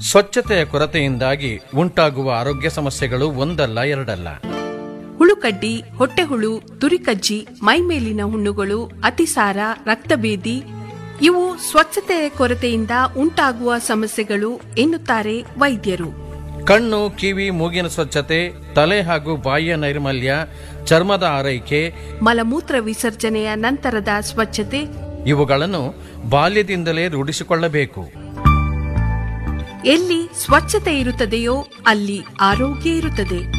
ಸ್ವಚ್ಛತೆಯ ಕೊರತೆಯಿಂದಾಗಿ ಉಂಟಾಗುವ ಆರೋಗ್ಯ ಸಮಸ್ಯೆಗಳು ಒಂದಲ್ಲ ಎರಡಲ್ಲ. ಹುಳುಕಡ್ಡಿ, ಹೊಟ್ಟೆಹುಳು, ತುರಿಕಜ್ಜಿ, ಮೈಮೇಲಿನ ಹುಣ್ಣುಗಳು, ಅತಿಸಾರ, ರಕ್ತಭೇದಿ ಇವು ಸ್ವಚ್ಛತೆಯ ಕೊರತೆಯಿಂದ ಉಂಟಾಗುವ ಸಮಸ್ಯೆಗಳು ಎನ್ನುತ್ತಾರೆ ವೈದ್ಯರು. ಕಣ್ಣು, ಕಿವಿ, ಮೂಗಿನ ಸ್ವಚ್ಛತೆ, ತಲೆ ಹಾಗೂ ಬಾಯಿಯ ನೈರ್ಮಲ್ಯ, ಚರ್ಮದ ಆರೈಕೆ, ಮಲಮೂತ್ರ ವಿಸರ್ಜನೆಯ ನಂತರದ ಸ್ವಚ್ಛತೆ ಇವುಗಳನ್ನು ಬಾಲ್ಯದಿಂದಲೇ ರೂಢಿಸಿಕೊಳ್ಳಬೇಕು. ಎಲ್ಲಿ ಸ್ವಚ್ಛತೆ ಇರುತ್ತದೆಯೋ ಅಲ್ಲಿ ಆರೋಗ್ಯ ಇರುತ್ತದೆ.